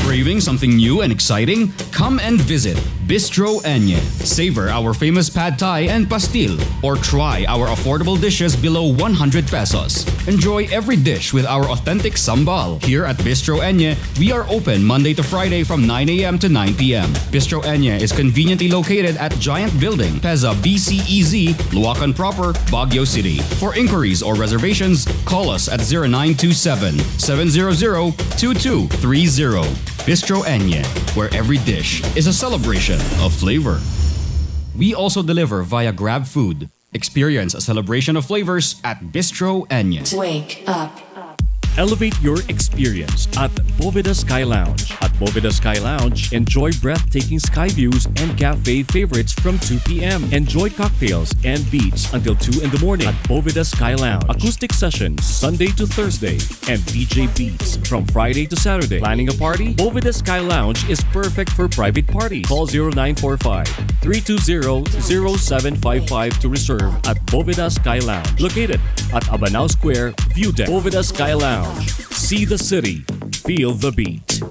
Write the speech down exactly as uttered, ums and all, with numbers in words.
Craving something new and exciting? Come and visit Bistro Enye. Savor our famous pad thai and pastil, or try our affordable dishes below one hundred pesos. Enjoy every dish with our authentic sambal. Here at Bistro Enye, we are open Monday to Friday from nine a.m. to nine p.m. Bistro Enye is conveniently located at Giant Building, Peza B C E Z, Luacan Proper, Baguio City. For inquiries or reservations, call us at zero nine two seven, seven zero zero, two two three zero. Bistro Enye, where every dish is a celebration of flavor. We also deliver via Grab Food. Experience a celebration of flavors at Bistro Enye. Wake up. Elevate your experience at Boveda Sky Lounge. At Boveda Sky Lounge, enjoy breathtaking sky views and cafe favorites from two p.m. Enjoy cocktails and beats until two in the morning at Boveda Sky Lounge. Acoustic sessions Sunday to Thursday and D J beats from Friday to Saturday. Planning a party? Boveda Sky Lounge is perfect for private parties. Call zero nine four five, three two zero, zero seven five five to reserve at Boveda Sky Lounge. Located at Abanao Square, View Deck. Boveda Sky Lounge. See the city. Feel the beat.